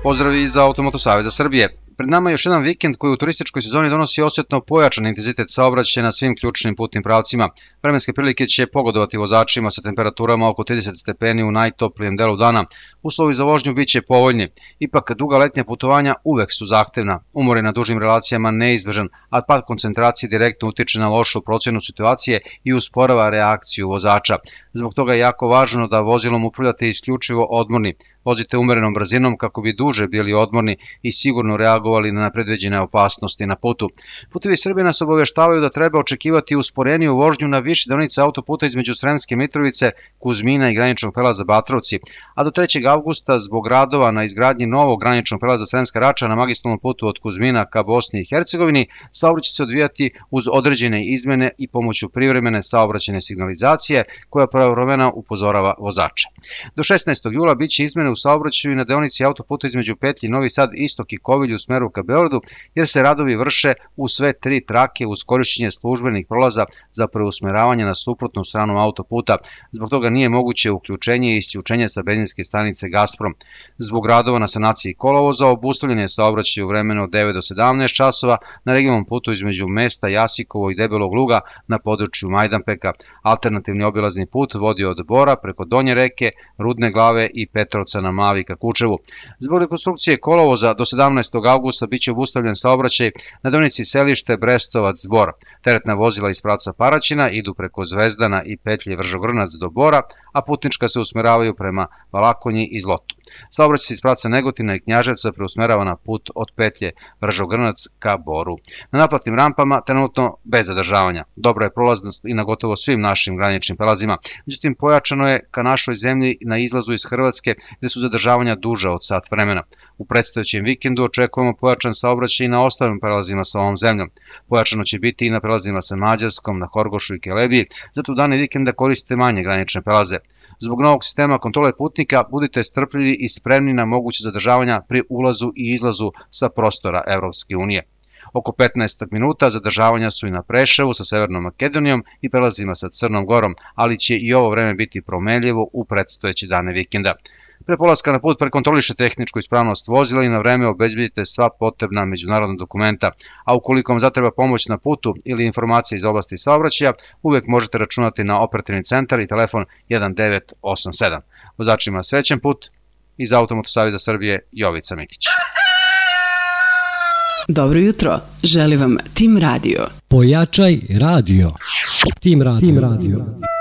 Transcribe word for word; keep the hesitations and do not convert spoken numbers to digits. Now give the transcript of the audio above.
Pozdrav iz Automoto Saveza Srbije. Pred nama je još jedan vikend koji u turističkoj sezoni donosi osjetno pojačan intenzitet saobraćaja na svim ključnim putnim pravcima. Vremenske prilike će pogodovati vozačima sa temperaturama oko trideset stepeni u najtoplijem delu dana. Uslovi za vožnju bit će povoljni. Ipak, duga letnja putovanja uvek su zahtevna. Umor je na dužim relacijama neizbežan, a pad koncentracije direktno utiče na lošu procenu situacije i usporava reakciju vozača. Zbog toga je jako važno da vozilom upravljate isključivo odmorni. Vozite umerenom brzinom kako bi duže bili odmorni i sigurno reagovali na nepredviđene opasnosti na putu. Putevi Srbije nas obaveštavaju da treba očekivati usporeniju vožnju na više deonica autoputa između Sremske Mitrovice, Kuzmina i graničnog prelaza Batrovci, a do trećeg avgusta zbog radova na izgradnji novog graničnog prelaza Sremska Rača na magistralnom putu od Kuzmina ka Bosni i Hercegovini, saobraćaj će se odvijati uz određene izmene i pomoću privremene saobraćajne signalizacije koja pravovremeno upozorava vozače. Do šesnaestog jula biće izmene u saobraćaju na deonici autoputa između petlji Novi Sad Istok i Kovilj u smeru ka Beogradu, jer se radovi vrše u sve tri trake uz korišćenje službenih prolaza za preusmeravanje na suprotnu stranu autoputa. Zbog toga nije moguće uključenje i isključenje sa benzinske stanice Gasprom. Zbog radova na sanaciji kolovoza obustavljen je saobraćaj u vremenu od devet do sedamnaest časova na regionalnom putu između mesta Jasikovo i Debelog Luga na području Majdanpeka. Alternativni obilazni put vodi od Bora preko Donje reke, Rudne Glave i Petrovca na Mavi ka Kučevu. Zbog rekonstrukcije kolovoza do sedamnaestog avgusta biće obustavljen saobraćaj na deonici Selište Brestovac Bor. Teretna vozila iz pravca Paraćina idu preko Zvezdana i petlje Vržogrnac do Bora, a putnička se usmeravaju prema Valakonji i Zlotu. Saobraćaj iz pravca Negotina i Knjaževca preusmerava na put od petlje Vržogrnac ka Boru. Na naplatnim rampama trenutno bez zadržavanja. Dobra je prolaznost i na gotovo svim našim graničnim prelazima. Međutim, pojačano je ka našoj zemlji na izlazu iz Hrvatske gde su zadržavanja duža od sat vremena. U predstojećem vikendu očekujemo pojačan saobraćaj i na ostalim prelazima sa ovom zemljom. Pojačano će biti i na prelazima sa Mađarskom, na Horgošu i Kelebiji, zato u dane vikenda koristite manje granične prelaze. Zbog novog sistema kontrole putnika budite strpljivi i spremni na moguće zadržavanja pri ulazu i izlazu sa prostora Evropske unije. Oko petnaest minuta zadržavanja su i na Preševu sa Severnom Makedonijom i prelazima sa Crnom Gorom, ali će i ovo vreme biti promenljivo u predstojeće dane vikenda. Pre polaska na put prekontrolišite tehničku ispravnost vozila i na vreme obezbedite sva potrebna međunarodna dokumenta, a ukoliko vam zatreba pomoć na putu ili informacije iz oblasti saobraćaja, uvek možete računati na operativni centar i telefon jedan devet osam sedam. Vozačima srećan put, iz Automoto Saveza Srbije Jovica Mitić. Dobro jutro, želi vam Tim Radio. Pojačaj radio. Tim Radio. Tim Radio.